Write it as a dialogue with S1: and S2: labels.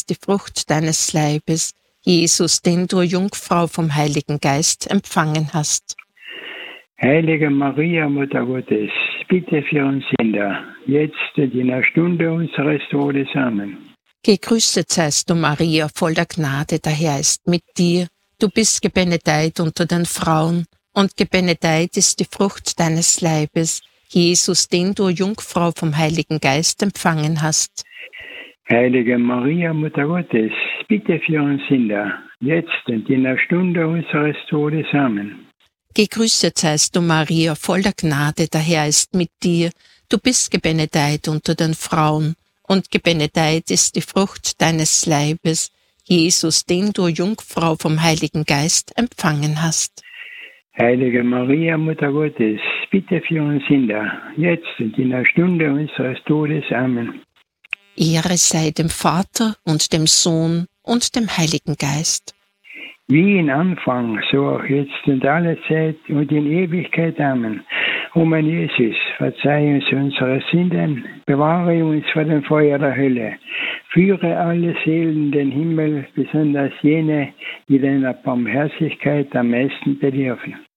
S1: ist die Frucht deines Leibes, Jesus, den du, Jungfrau, vom Heiligen Geist empfangen hast.
S2: Heilige Maria, Mutter Gottes, bitte für uns Sünder, jetzt und in der Stunde unseres Todes. Amen.
S1: Gegrüßet seist du, Maria, voll der Gnade, der Herr ist mit dir. Du bist gebenedeit unter den Frauen, und gebenedeit ist die Frucht deines Leibes, Jesus, den du, Jungfrau, vom Heiligen Geist empfangen hast.
S2: Heilige Maria, Mutter Gottes, bitte für uns Sünder, jetzt und in der Stunde unseres Todes. Amen.
S1: Gegrüßet seist du, Maria, voll der Gnade, der Herr ist mit dir. Du bist gebenedeit unter den Frauen, und gebenedeit ist die Frucht deines Leibes, Jesus, den du, Jungfrau, vom Heiligen Geist empfangen hast.
S2: Heilige Maria, Mutter Gottes, bitte für uns Sünder, jetzt und in der Stunde unseres Todes. Amen.
S1: Ehre sei dem Vater und dem Sohn und dem Heiligen Geist.
S2: Wie im Anfang, so auch jetzt und alle Zeit und in Ewigkeit. Amen. O mein Jesus, verzeih uns unsere Sünden, bewahre uns vor dem Feuer der Hölle, führe alle Seelen in den Himmel, besonders jene, die deiner Barmherzigkeit am meisten bedürfen.